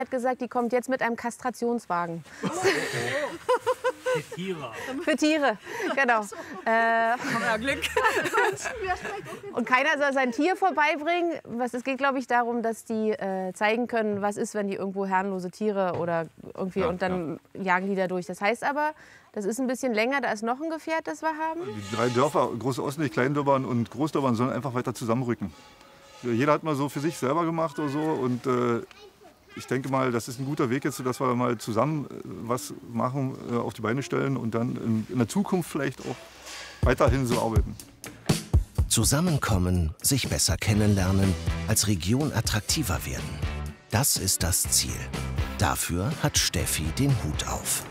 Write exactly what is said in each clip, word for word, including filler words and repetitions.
hat gesagt, die kommt jetzt mit einem Kastrationswagen. Für Tiere. Für Tiere, genau. Äh, ja, Glück. und keiner soll sein Tier vorbeibringen. Was, es geht, glaube ich, darum, dass die äh, zeigen können, was ist, wenn die irgendwo herrenlose Tiere oder irgendwie Ja, und dann ja. jagen die da durch. Das heißt aber, das ist ein bisschen länger, da ist noch ein Gefährt, das wir haben. Die drei Dörfer, Große Ossenich, Kleindöbern und Großdöbern, sollen einfach weiter zusammenrücken. Jeder hat mal so für sich selber gemacht oder so. Und äh, ich denke mal, das ist ein guter Weg jetzt, dass wir mal zusammen äh, was machen, äh, auf die Beine stellen und dann in, in der Zukunft vielleicht auch weiterhin so arbeiten. Zusammenkommen, sich besser kennenlernen, als Region attraktiver werden. Das ist das Ziel. Dafür hat Steffi den Hut auf.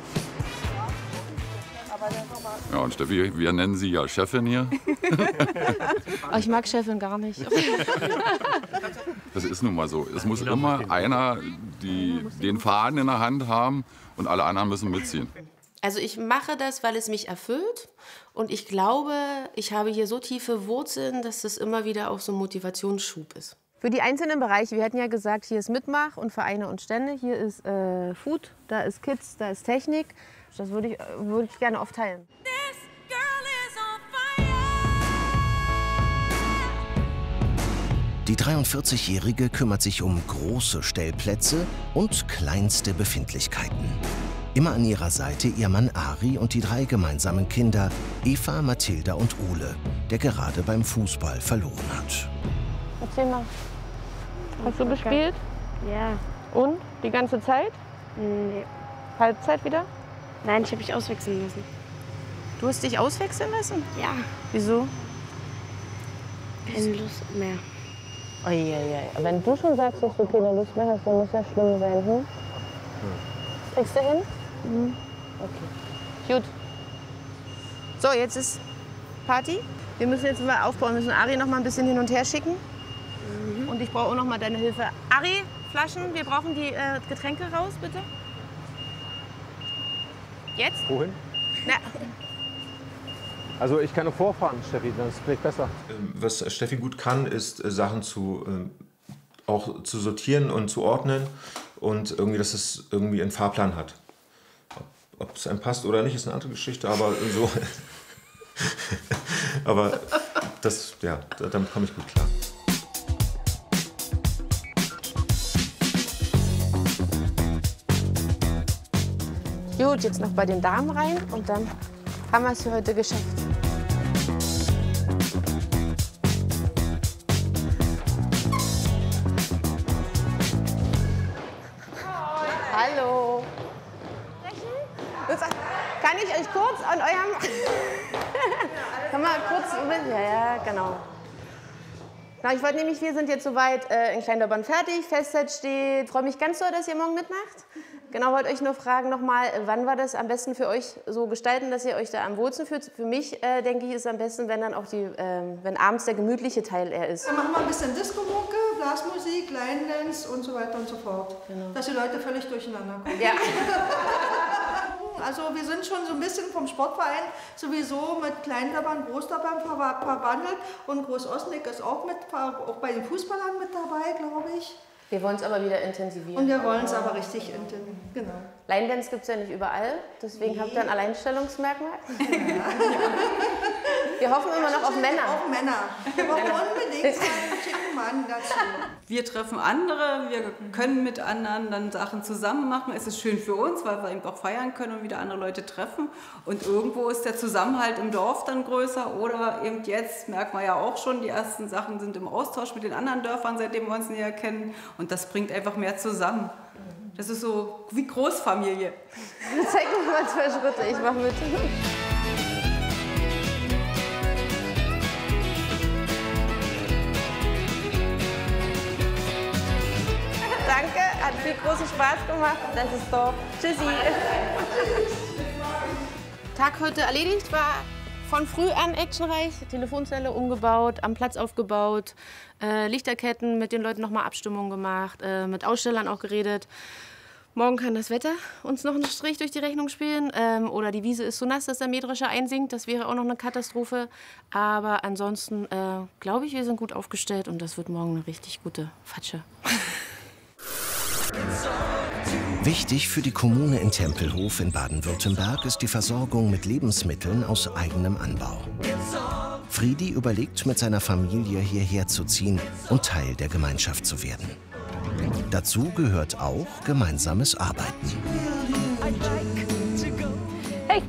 Ja, und Steffi, wir nennen Sie ja Chefin hier. Oh, ich mag Chefin gar nicht. Das ist nun mal so. Es muss immer einer die, den Faden in der Hand haben und alle anderen müssen mitziehen. Also ich mache das, weil es mich erfüllt und ich glaube, ich habe hier so tiefe Wurzeln, dass das immer wieder auch so ein Motivationsschub ist. Für die einzelnen Bereiche, wir hatten ja gesagt, hier ist Mitmach und Vereine und Stände, hier ist äh, Food, da ist Kids, da ist Technik. Das würde ich, würde ich gerne aufteilen. Die dreiundvierzigjährige kümmert sich um große Stellplätze und kleinste Befindlichkeiten. Immer an ihrer Seite ihr Mann Ari und die drei gemeinsamen Kinder Eva, Mathilda und Ole, der gerade beim Fußball verloren hat. Erzähl mal. Hast du gespielt? Ja. Und? Die ganze Zeit? Nee. Halbzeit wieder? Nein, ich habe mich auswechseln lassen. Du hast dich auswechseln lassen? Ja. Wieso? Keine Lust mehr. Oh, ja, ja. Wenn du schon sagst, dass du keine Lust mehr hast, dann muss ja schlimm sein. Hm? Kriegst du hin? Mhm. Okay. Gut. So, jetzt ist Party. Wir müssen jetzt mal aufbauen. Wir müssen Ari noch mal ein bisschen hin und her schicken. Mhm. Und ich brauche auch noch mal deine Hilfe. Ari, Flaschen, wir brauchen die äh, Getränke raus, bitte. Jetzt? Wohin? Na. Also ich kann nur vorfahren, Steffi, das ist vielleicht besser. Was Steffi gut kann, ist Sachen zu, äh, auch zu sortieren und zu ordnen und irgendwie, dass es irgendwie einen Fahrplan hat. Ob es einem passt oder nicht, ist eine andere Geschichte, aber so. Aber das, ja, damit komme ich gut klar. Gut, jetzt noch bei den Damen rein und dann haben wir es für heute geschafft. Hallo. Das, kann ich euch kurz an eurem... Kann man kurz... Ja, ja, genau. Na, ich wollte nämlich, wir sind jetzt soweit äh, in Kleindöbern fertig, Festzeit steht. Ich freue mich ganz so, dass ihr morgen mitmacht. Genau, wollte euch nur fragen nochmal, wann war das am besten für euch so gestalten, dass ihr euch da am wohlsten fühlt? Für mich, äh, denke ich, ist es am besten, wenn dann auch die, äh, wenn abends der gemütliche Teil eher ist. Dann machen wir ein bisschen Disco-Mucke, Blasmusik, Line-Dance und so weiter und so fort. Genau. Dass die Leute völlig durcheinander kommen. Ja. Also wir sind schon so ein bisschen vom Sportverein sowieso mit Kleindöbern, Großdöbern verwandelt und Groß-Ossenich ist auch, mit, auch bei den Fußballern mit dabei, glaube ich. Wir wollen es aber wieder intensivieren. Und wir wollen es aber richtig intensivieren, genau. Line-Dance gibt es ja nicht überall, deswegen nee. habt ihr ein Alleinstellungsmerkmal. Ja. Wir hoffen immer noch auf Männer. Auf Männer. Wir brauchen unbedingt einen schicken Mann dazu. Wir treffen andere, wir können mit anderen dann Sachen zusammen machen. Es ist schön für uns, weil wir eben auch feiern können und wieder andere Leute treffen. Und irgendwo ist der Zusammenhalt im Dorf dann größer. Oder eben jetzt merken wir ja auch schon, die ersten Sachen sind im Austausch mit den anderen Dörfern, seitdem wir uns näher kennen. Und das bringt einfach mehr zusammen. Das ist so wie Großfamilie. Zeig mir mal zwei Schritte, ich mach mit. Danke, hat viel großen Spaß gemacht. Das ist doch. Tschüssi. Tag heute erledigt, war von früh an actionreich. Telefonzelle umgebaut, am Platz aufgebaut, äh, Lichterketten, mit den Leuten nochmal Abstimmung gemacht, äh, mit Ausstellern auch geredet. Morgen kann das Wetter uns noch einen Strich durch die Rechnung spielen. Ähm, oder die Wiese ist so nass, dass der Mähdrescher einsinkt. Das wäre auch noch eine Katastrophe. Aber ansonsten äh, glaube ich, wir sind gut aufgestellt und das wird morgen eine richtig gute Fatsche. Wichtig für die Kommune in Tempelhof in Baden-Württemberg ist die Versorgung mit Lebensmitteln aus eigenem Anbau. Friedi überlegt, mit seiner Familie hierher zu ziehen und Teil der Gemeinschaft zu werden. Dazu gehört auch gemeinsames Arbeiten. Hey!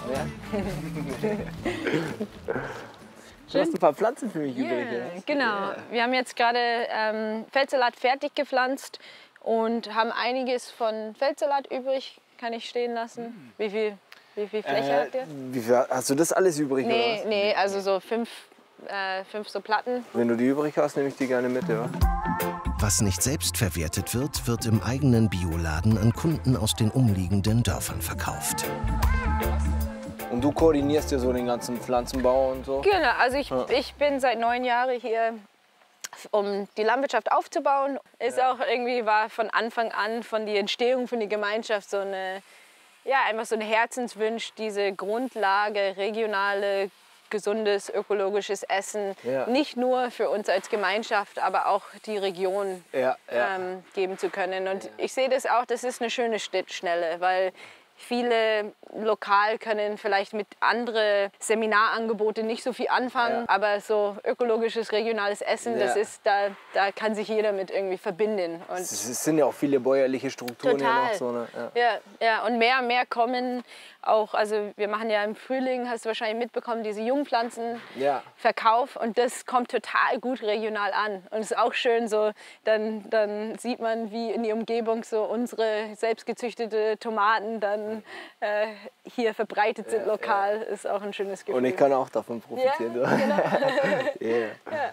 Du hast ein paar Pflanzen für mich yeah, übrig. Ja? Genau. Yeah. Wir haben jetzt gerade ähm, Feldsalat fertig gepflanzt und haben einiges von Feldsalat übrig. Kann ich stehen lassen? Wie viel, wie viel Fläche äh, habt ihr? Wie viel, hast du das alles übrig? Nee, oder was? nee, also so fünf, äh, fünf so Platten. Wenn du die übrig hast, nehme ich die gerne mit, ja. Was nicht selbst verwertet wird, wird im eigenen Bioladen an Kunden aus den umliegenden Dörfern verkauft. Und du koordinierst ja so den ganzen Pflanzenbau und so? Genau, also ich, ja. ich bin seit neun Jahren hier, um die Landwirtschaft aufzubauen. Ist ja. auch irgendwie, war von Anfang an, von der Entstehung von der Gemeinschaft so eine, ja, einfach so ein Herzenswunsch, diese Grundlage, regionale, gesundes, ökologisches Essen, ja. nicht nur für uns als Gemeinschaft, aber auch die Region ja, ja. Ähm, geben zu können. Und ja. ich sehe das auch, das ist eine schöne Schnittstelle, weil viele lokal können vielleicht mit anderen Seminarangeboten nicht so viel anfangen, ja. aber so ökologisches, regionales Essen, ja. das ist, da, da kann sich jeder mit irgendwie verbinden. Und es sind ja auch viele bäuerliche Strukturen total. hier noch. So, ne? ja. Ja, ja, und mehr und mehr kommen auch, also wir machen ja im Frühling, hast du wahrscheinlich mitbekommen, diese Jungpflanzenverkauf ja. und das kommt total gut regional an. Und es ist auch schön so, dann, dann sieht man, wie in die Umgebung so unsere selbstgezüchtete Tomaten dann äh, hier verbreitet sind, ja, lokal, ja. ist auch ein schönes Gefühl. Und ich kann auch davon profitieren. Ja, genau. yeah. ja.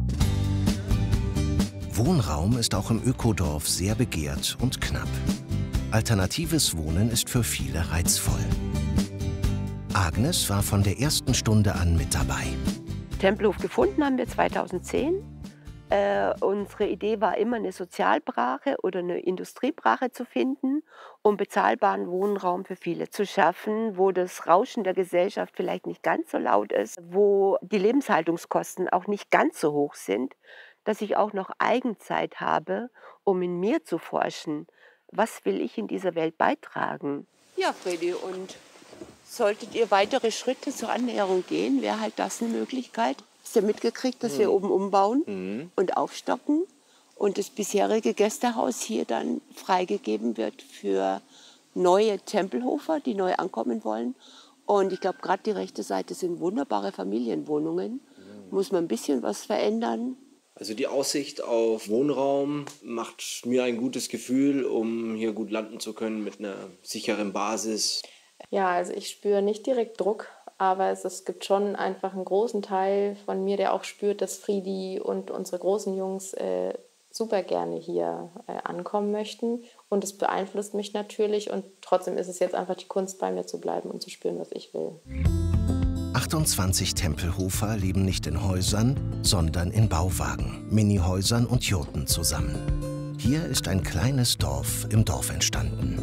Wohnraum ist auch im Ökodorf sehr begehrt und knapp. Alternatives Wohnen ist für viele reizvoll. Agnes war von der ersten Stunde an mit dabei. Tempelhof gefunden haben wir zweitausendzehn. Äh, unsere Idee war immer, eine Sozialbrache oder eine Industriebrache zu finden, um bezahlbaren Wohnraum für viele zu schaffen, wo das Rauschen der Gesellschaft vielleicht nicht ganz so laut ist, wo die Lebenshaltungskosten auch nicht ganz so hoch sind, dass ich auch noch Eigenzeit habe, um in mir zu forschen. Was will ich in dieser Welt beitragen? Ja, Fredi, und solltet ihr weitere Schritte zur Annäherung gehen, wäre halt das eine Möglichkeit. Hast du ja mitgekriegt, dass mhm. wir oben umbauen mhm. und aufstocken und das bisherige Gästehaus hier dann freigegeben wird für neue Tempelhofer, die neu ankommen wollen. Und ich glaube, gerade die rechte Seite sind wunderbare Familienwohnungen. Mhm. Muss man ein bisschen was verändern. Also die Aussicht auf Wohnraum macht mir ein gutes Gefühl, um hier gut landen zu können mit einer sicheren Basis. Ja, also ich spüre nicht direkt Druck, aber es, es gibt schon einfach einen großen Teil von mir, der auch spürt, dass Friedi und unsere großen Jungs äh, super gerne hier äh, ankommen möchten. Und es beeinflusst mich natürlich und trotzdem ist es jetzt einfach die Kunst, bei mir zu bleiben und zu spüren, was ich will. achtundzwanzig Tempelhofer leben nicht in Häusern, sondern in Bauwagen, Minihäusern und Jurten zusammen. Hier ist ein kleines Dorf im Dorf entstanden.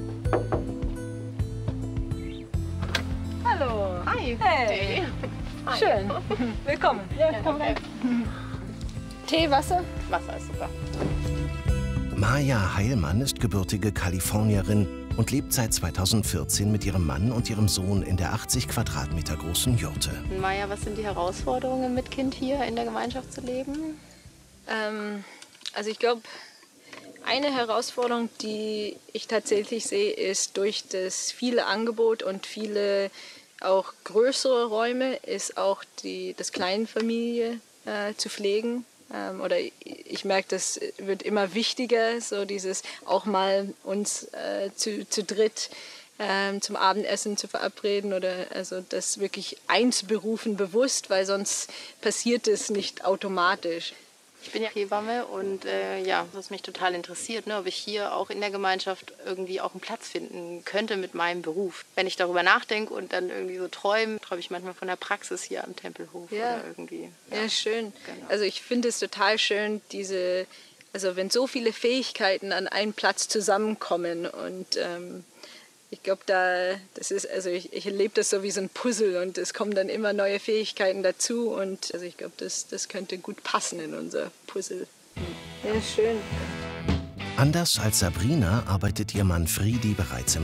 Hallo. Hi. Hey. Hi. Schön. Willkommen. Ja, komm rein. Tee, Wasser? Wasser ist super. Maja Heilmann ist gebürtige Kalifornierin und lebt seit zweitausendvierzehn mit ihrem Mann und ihrem Sohn in der achtzig Quadratmeter großen Jurte. Maja, was sind die Herausforderungen, mit Kind hier in der Gemeinschaft zu leben? Ähm, also ich glaube, eine Herausforderung, die ich tatsächlich sehe, ist durch das viele Angebot und viele auch größere Räume, ist auch die das Kleinfamilie äh, zu pflegen. Ähm, oder ich merke, das wird immer wichtiger, so dieses auch mal uns äh, zu, zu dritt ähm, zum Abendessen zu verabreden oder also das wirklich einzuberufen bewusst, weil sonst passiert es nicht automatisch. Ich bin ja Hebamme und äh, ja, was mich total interessiert, ne, ob ich hier auch in der Gemeinschaft irgendwie auch einen Platz finden könnte mit meinem Beruf. Wenn ich darüber nachdenke und dann irgendwie so träume, träume ich manchmal von der Praxis hier am Tempelhof ja. oder irgendwie. Ja, ja schön. Genau. Also ich finde es total schön, diese, also wenn so viele Fähigkeiten an einen Platz zusammenkommen und ähm, ich glaube, da, das ist, also ich, ich erlebe das so wie so ein Puzzle und es kommen dann immer neue Fähigkeiten dazu und also ich glaube, das, das könnte gut passen in unser Puzzle. Ja, schön. Anders als Sabrina arbeitet ihr Mann Friedi bereits im